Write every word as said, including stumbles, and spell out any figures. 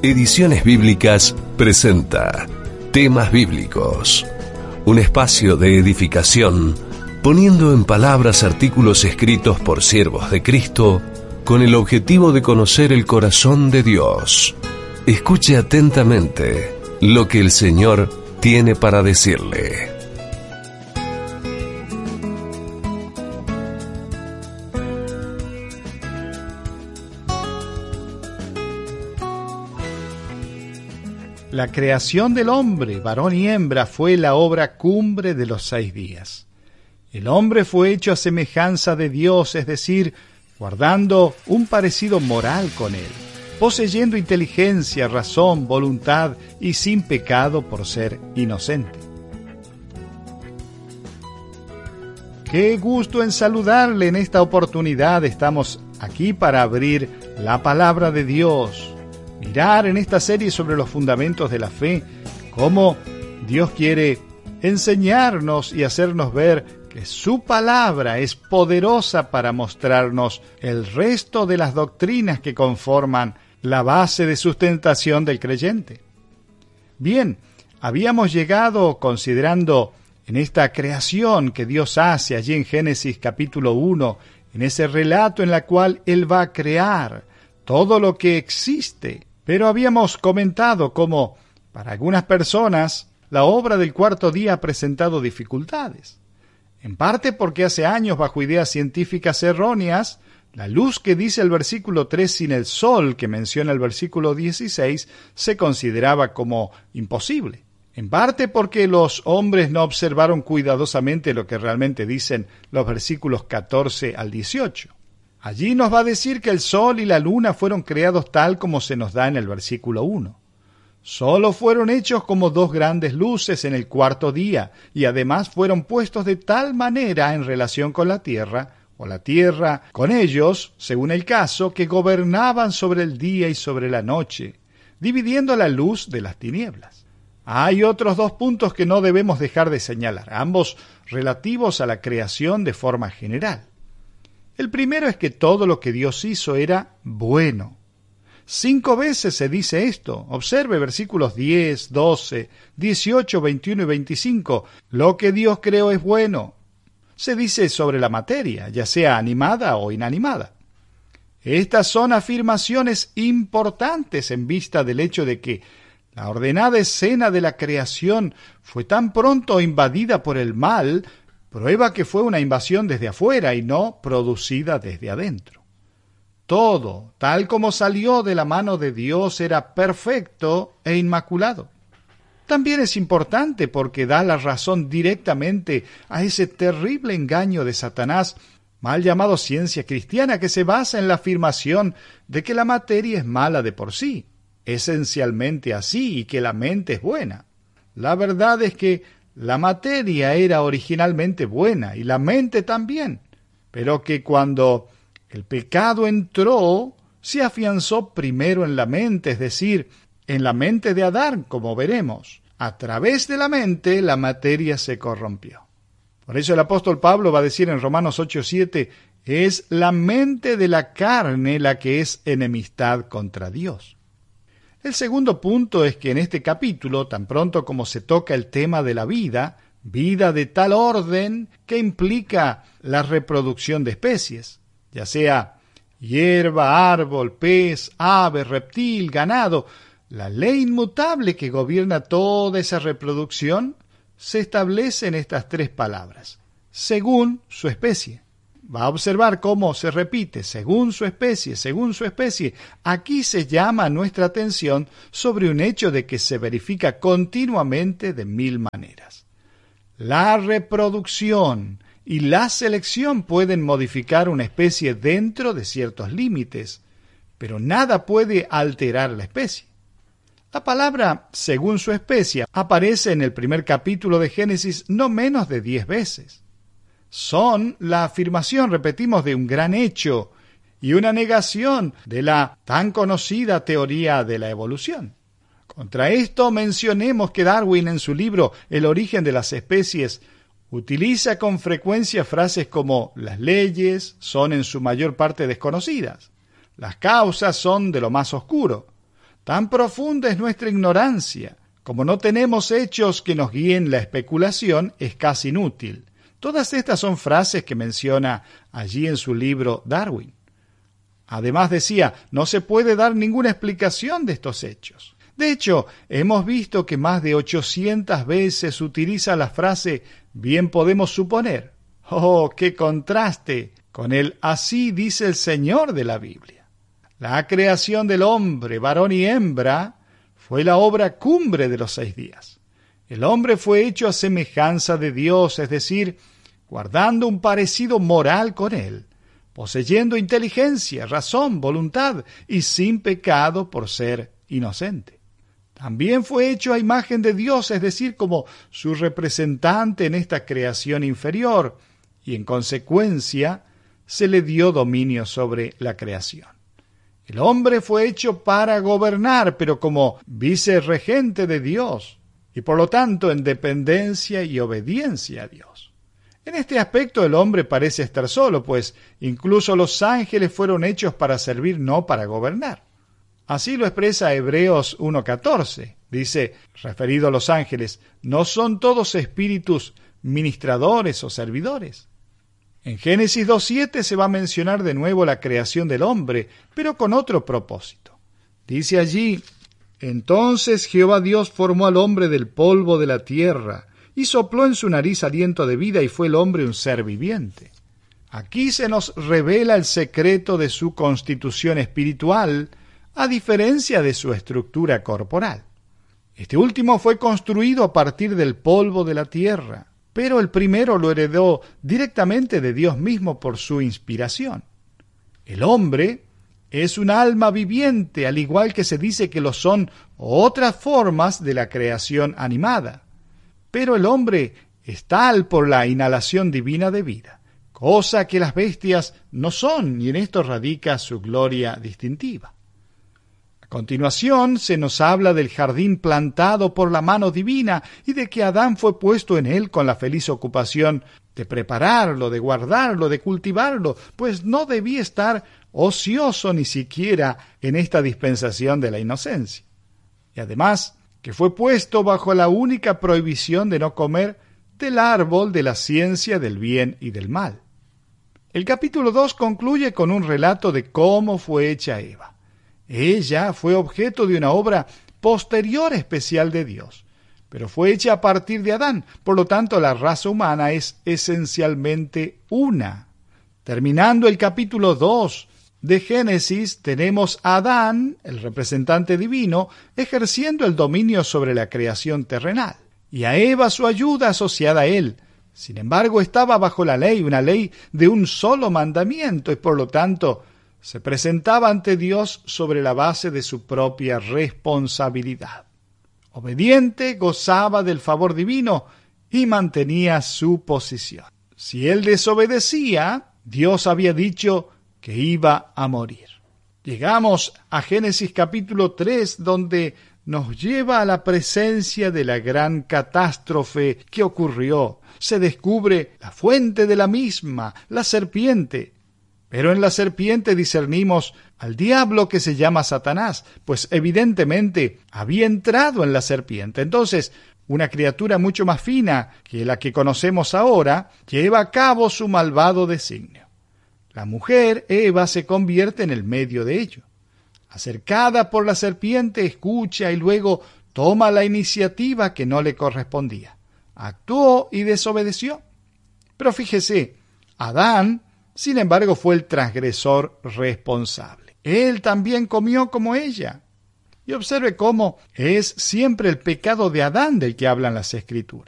Ediciones Bíblicas presenta Temas Bíblicos, un espacio de edificación, poniendo en palabras artículos escritos por siervos de Cristo con el objetivo de conocer el corazón de Dios. Escuche atentamente lo que el Señor tiene para decirle. La creación del hombre, varón y hembra, fue la obra cumbre de los seis días. El hombre fue hecho a semejanza de Dios, es decir, guardando un parecido moral con Él, poseyendo inteligencia, razón, voluntad y sin pecado por ser inocente. Qué gusto en saludarle en esta oportunidad. Estamos aquí para abrir la palabra de Dios. Mirar en esta serie sobre los fundamentos de la fe, cómo Dios quiere enseñarnos y hacernos ver que su palabra es poderosa para mostrarnos el resto de las doctrinas que conforman la base de sustentación del creyente. Bien, habíamos llegado considerando en esta creación que Dios hace allí en Génesis capítulo uno, en ese relato en el cual Él va a crear todo lo que existe. Pero habíamos comentado cómo, para algunas personas, la obra del cuarto día ha presentado dificultades. En parte porque hace años, bajo ideas científicas erróneas, la luz que dice el versículo tres sin el sol, que menciona el versículo dieciséis, se consideraba como imposible. En parte porque los hombres no observaron cuidadosamente lo que realmente dicen los versículos catorce al dieciocho. Allí nos va a decir que el sol y la luna fueron creados tal como se nos da en el versículo uno. Solo fueron hechos como dos grandes luces en el cuarto día, y además fueron puestos de tal manera en relación con la tierra, o la tierra con ellos, según el caso, que gobernaban sobre el día y sobre la noche, dividiendo la luz de las tinieblas. Hay otros dos puntos que no debemos dejar de señalar, ambos relativos a la creación de forma general. El primero es que todo lo que Dios hizo era bueno. Cinco veces se dice esto. Observe versículos diez, doce, dieciocho, veintiuno y veinticinco. Lo que Dios creó es bueno. Se dice sobre la materia, ya sea animada o inanimada. Estas son afirmaciones importantes en vista del hecho de que la ordenada escena de la creación fue tan pronto invadida por el mal, prueba que fue una invasión desde afuera y no producida desde adentro. Todo, tal como salió de la mano de Dios, era perfecto e inmaculado. También es importante porque da la razón directamente a ese terrible engaño de Satanás, mal llamado ciencia cristiana, que se basa en la afirmación de que la materia es mala de por sí, esencialmente así, y que la mente es buena. La verdad es que la materia era originalmente buena y la mente también, pero que cuando el pecado entró, se afianzó primero en la mente, es decir, en la mente de Adán, como veremos. A través de la mente, la materia se corrompió. Por eso el apóstol Pablo va a decir en Romanos ocho siete, es la mente de la carne la que es enemistad contra Dios. El segundo punto es que en este capítulo, tan pronto como se toca el tema de la vida, vida de tal orden que implica la reproducción de especies, ya sea hierba, árbol, pez, ave, reptil, ganado, la ley inmutable que gobierna toda esa reproducción se establece en estas tres palabras, según su especie. Va a observar cómo se repite, según su especie, según su especie. Aquí se llama nuestra atención sobre un hecho de que se verifica continuamente de mil maneras. La reproducción y la selección pueden modificar una especie dentro de ciertos límites, pero nada puede alterar la especie. La palabra según su especie aparece en el primer capítulo de Génesis no menos de diez veces. Son la afirmación, repetimos, de un gran hecho y una negación de la tan conocida teoría de la evolución. Contra esto mencionemos que Darwin en su libro El origen de las especies utiliza con frecuencia frases como las leyes son en su mayor parte desconocidas, las causas son de lo más oscuro, Tan profunda es nuestra ignorancia. Como no tenemos hechos que nos guíen la especulación, es casi inútil. Todas estas son frases que menciona allí en su libro Darwin. Además decía, no se puede dar ninguna explicación de estos hechos. De hecho, hemos visto que más de ochocientas veces utiliza la frase bien podemos suponer. ¡Oh, qué contraste con el así dice el Señor de la Biblia! La creación del hombre, varón y hembra, fue la obra cumbre de los seis días. El hombre fue hecho a semejanza de Dios, es decir, guardando un parecido moral con Él, poseyendo inteligencia, razón, voluntad y sin pecado por ser inocente. También fue hecho a imagen de Dios, es decir, como su representante en esta creación inferior, y en consecuencia se le dio dominio sobre la creación. El hombre fue hecho para gobernar, pero como vicerregente de Dios, y por lo tanto en dependencia y obediencia a Dios. En este aspecto el hombre parece estar solo, pues incluso los ángeles fueron hechos para servir, no para gobernar. Así lo expresa Hebreos uno catorce. Dice, referido a los ángeles, ¿no son todos espíritus ministradores o servidores? En Génesis dos siete se va a mencionar de nuevo la creación del hombre, pero con otro propósito. Dice allí, entonces Jehová Dios formó al hombre del polvo de la tierra, y sopló en su nariz aliento de vida, y fue el hombre un ser viviente. Aquí se nos revela el secreto de su constitución espiritual, a diferencia de su estructura corporal. Este último fue construido a partir del polvo de la tierra, pero el primero lo heredó directamente de Dios mismo por su inspiración. El hombre es un alma viviente, al igual que se dice que lo son otras formas de la creación animada. Pero el hombre es tal por la inhalación divina de vida, cosa que las bestias no son, y en esto radica su gloria distintiva. A continuación se nos habla del jardín plantado por la mano divina y de que Adán fue puesto en él con la feliz ocupación de prepararlo, de guardarlo, de cultivarlo, pues no debía estar ocioso ni siquiera en esta dispensación de la inocencia. Y además que fue puesto bajo la única prohibición de no comer del árbol de la ciencia del bien y del mal. El capítulo dos concluye con un relato de cómo fue hecha Eva. Ella fue objeto de una obra posterior especial de Dios, pero fue hecha a partir de Adán, por lo tanto la raza humana es esencialmente una. Terminando el capítulo dos de Génesis, tenemos a Adán, el representante divino, ejerciendo el dominio sobre la creación terrenal, y a Eva su ayuda asociada a él. Sin embargo, estaba bajo la ley, una ley de un solo mandamiento, y por lo tanto se presentaba ante Dios sobre la base de su propia responsabilidad. Obediente, gozaba del favor divino y mantenía su posición. Si él desobedecía, Dios había dicho que iba a morir. Llegamos a Génesis capítulo tres, donde nos lleva a la presencia de la gran catástrofe que ocurrió. Se descubre la fuente de la misma, la serpiente. Pero en la serpiente discernimos al diablo, que se llama Satanás, pues evidentemente había entrado en la serpiente. Entonces, una criatura mucho más fina que la que conocemos ahora, lleva a cabo su malvado designio. La mujer, Eva, se convierte en el medio de ello. Acercada por la serpiente, escucha y luego toma la iniciativa que no le correspondía. Actuó y desobedeció. Pero fíjese, Adán, sin embargo, fue el transgresor responsable. Él también comió como ella. Y observe cómo es siempre el pecado de Adán del que hablan las Escrituras.